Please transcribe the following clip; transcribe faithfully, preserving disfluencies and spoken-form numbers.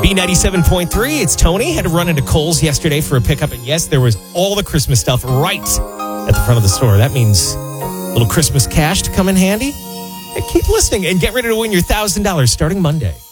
B ninety-seven point three, it's Tony. Had to run into Kohl's yesterday for a pickup. And yes, there was all the Christmas stuff right at the front of the store. That means a little Christmas cash to come in handy. And keep listening and get ready to win your one thousand dollars starting Monday.